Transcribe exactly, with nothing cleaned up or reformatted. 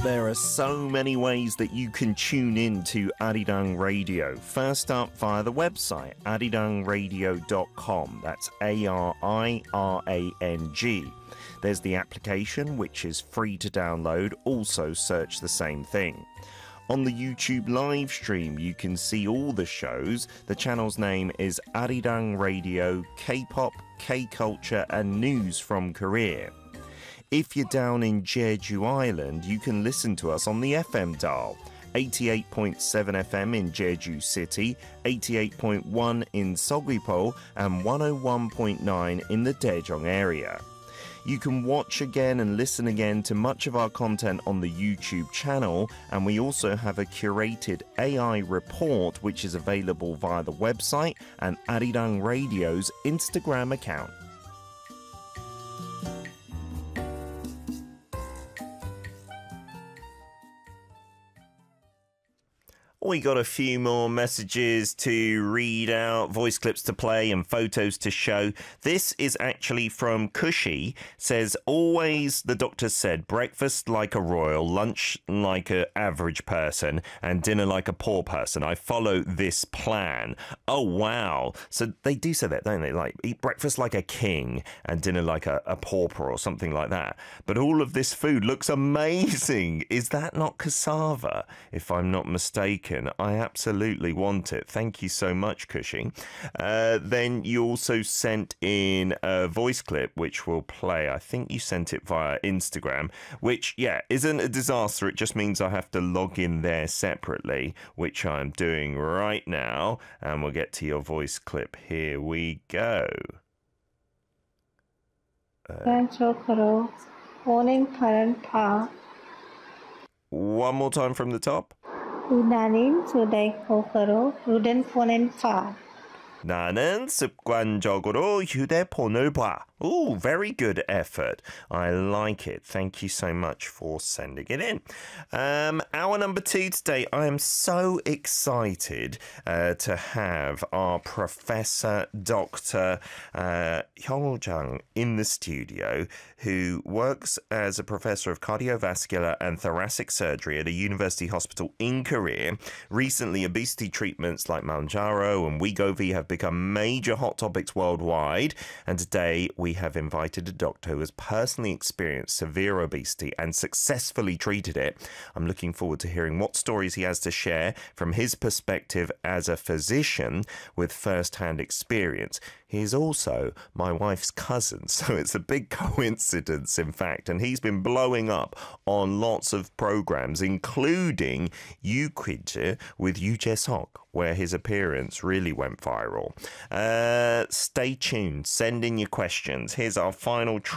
There are so many ways that you can tune in to Arirang Radio. First up, via the website, arirang radio dot com. That's A R I R A N G. There's the application, which is free to download. Also search the same thing. On the YouTube live stream, you can see all the shows. The channel's name is Arirang Radio, K-pop, K-culture and news from Korea. If you're down in Jeju Island, you can listen to us on the F M dial. eighty-eight point seven F M in Jeju City, eighty-eight point one in Seogwipo and one oh one point nine in the Daejeong area. You can watch again and listen again to much of our content on the YouTube channel, and we also have a curated A I report which is available via the website and Arirang Radio's Instagram account. We got a few more messages to read out, voice clips to play and photos to show. This is actually from Cushy. Says, always, the doctor said, breakfast like a royal, lunch like an average person, and dinner like a poor person. I follow this plan. Oh, wow. So they do say that, don't they? Like, eat breakfast like a king and dinner like a, a pauper or something like that. But all of this food looks amazing. Is that not cassava, if I'm not mistaken? I absolutely want it. Thank you so much, Cushing. Uh, then you also sent in a voice clip, which will play. I think you sent it via Instagram, which, yeah, isn't a disaster. It just means I have to log in there separately, which I'm doing right now. And we'll get to your voice clip. Here we go. Uh, one more time from the top. 나는 휴대폰으로 휴대폰을 봐. 나는 습관적으로 휴대폰을 봐. Ooh, very good effort. I like it. Thank you so much for sending it in. Um, hour number two today. I am so excited uh, to have our Professor Doctor uh, Hyung Jang in the studio, who works as a professor of cardiovascular and thoracic surgery at a university hospital in Korea. Recently, obesity treatments like Mounjaro and Wegovy have become major hot topics worldwide, and today we have invited a doctor who has personally experienced severe obesity and successfully treated it. I'm looking forward to hearing what stories he has to share from his perspective as a physician with first-hand experience. He is also my wife's cousin, so it's a big coincidence, in fact, and he's been blowing up on lots of programs, including You Quiz with Yoo Jae-seok, where his appearance really went viral. Uh, stay tuned. Send in your questions. Here's our final